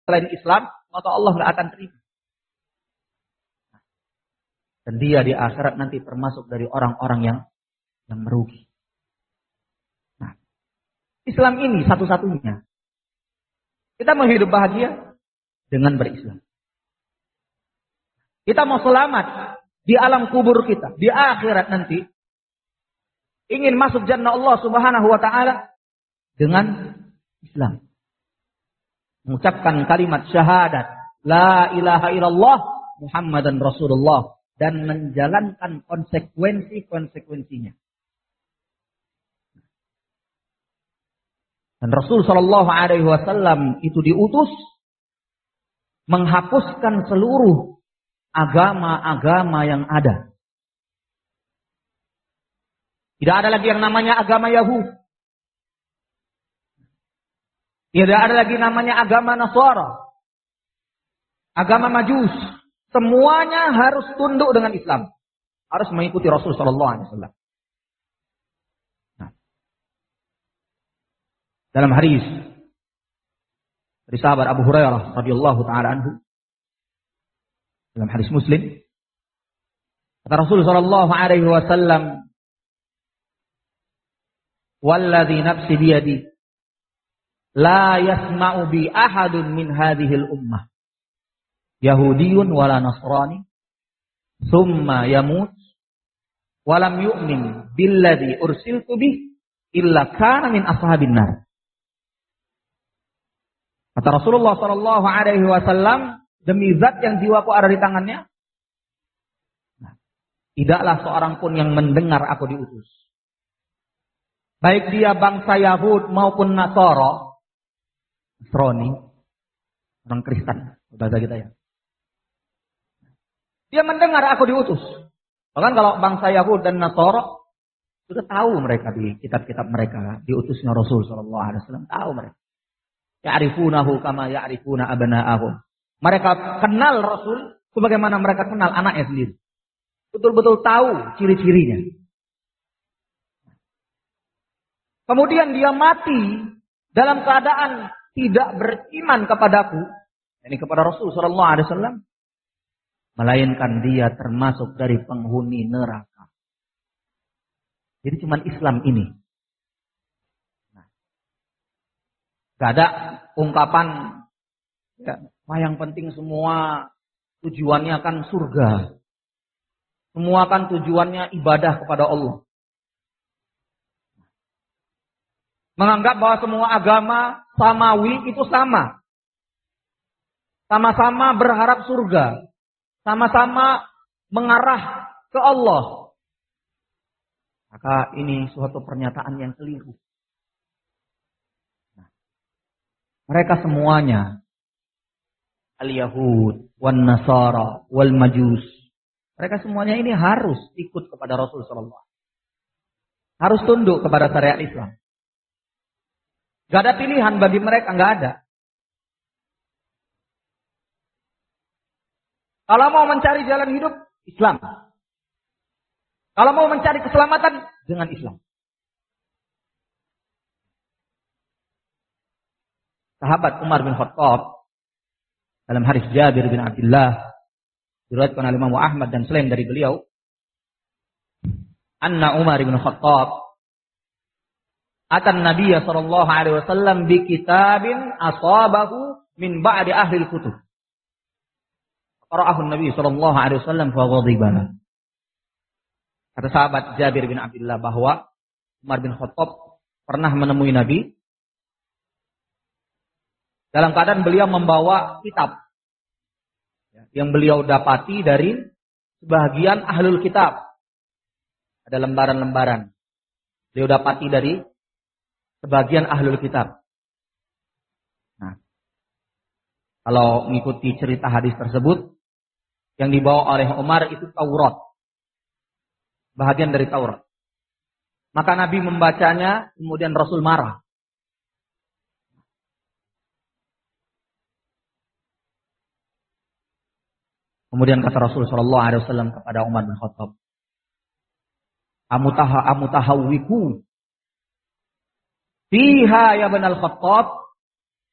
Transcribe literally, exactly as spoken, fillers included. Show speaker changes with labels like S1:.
S1: selain Islam, maka Allah nggak akan terima. Dan dia di akhirat nanti termasuk dari orang-orang yang yang merugi. Nah, Islam ini satu-satunya. Kita mau hidup bahagia dengan berislam. Kita mau selamat di alam kubur kita, di akhirat nanti, ingin masuk jannah Allah Subhanahu wa taala dengan Islam. Mengucapkan kalimat syahadat la ilaha illallah Muhammadan Rasulullah dan menjalankan konsekuensi-konsekuensinya. Dan Rasul sallallahu alaihi wasallam itu diutus menghapuskan seluruh agama-agama yang ada. Tidak ada lagi yang namanya agama Yahudi. Tidak ada lagi namanya agama Nasara. Agama Majus. Semuanya harus tunduk dengan Islam. Harus mengikuti Rasul sallallahu alaihi wasallam. Nah. Dalam hadis dari sahabat Abu Hurairah radhiyallahu taala anhu, dalam hadis Muslim, kata Rasul sallallahu alaihi wasallam, "Walladzi nafsi biyadi, la yasma'u bi ahadun min hadhil ummah, Yahudiyun wala Nasrani, thumma yamut, walam yu'min billadzi ursiltu bih, illa kana min ashabin nar." Kata Rasulullah sallallahu alaihi wasallam, demi zat yang jiwaku ada di tangannya, nah, tidaklah seorang pun yang mendengar aku diutus. Baik dia bangsa Yahud maupun Nasara, Nasrani, orang Kristen, bahasa kita ya. Dia mendengar aku diutus. Bahkan kalau bangsa Yahud dan Nasara, sudah tahu mereka di kitab-kitab mereka, diutusnya Rasul sallallahu alaihi wasallam, tahu mereka. Ya'rifunahu kama ya'rifuna abna'ahum. Mereka kenal Rasul sebagaimana mereka kenal anaknya sendiri. Betul-betul tahu ciri-cirinya. Kemudian dia mati dalam keadaan tidak beriman kepadaku, ini kepada Rasul sallallahu alaihi wasallam, melainkan dia termasuk dari penghuni neraka. Jadi cuma Islam ini. Nah, gak ada ungkapan ya, wah yang penting semua tujuannya kan surga. Semua kan tujuannya ibadah kepada Allah. Menganggap bahwa semua agama samawi itu sama. Sama-sama berharap surga. Sama-sama mengarah ke Allah. Maka ini suatu pernyataan yang keliru. Nah, mereka semuanya Al-Yahud, Wan-Nasara, Wal-Majus. Mereka semuanya ini harus ikut kepada Rasul sallallahu alaihi wasallam. Harus tunduk kepada syariat Islam. Gak ada pilihan bagi mereka, gak ada. Kalau mau mencari jalan hidup, Islam. Kalau mau mencari keselamatan, dengan Islam. Sahabat Umar bin Khattab dalam hadis Jabir bin Abdullah diriwayatkan oleh Imam Ahmad dan selain dari beliau, anna Umar bin Khattab atan Nabiy sallallahu alaihi wasallam bi kitabin asabahu min ba'di ahli al-kutub. Qara'ahu Nabi sallallahu alaihi wasallam fa ghadiba. Kata sahabat Jabir bin Abdullah bahwa Umar bin Khattab pernah menemui Nabi dalam keadaan beliau membawa kitab yang beliau dapati dari sebagian ahlul kitab. Ada lembaran-lembaran. Beliau dapati dari sebagian ahlul kitab. Nah, kalau mengikuti cerita hadis tersebut, yang dibawa oleh Umar itu Taurat. Bahagian dari Taurat. Maka Nabi membacanya, kemudian Rasul marah. Kemudian kata Rasul sallallahu alaihi wasallam kepada Umar bin Khattab, "Amutaha amutahawwiku fiha ya ibn al-Khattab,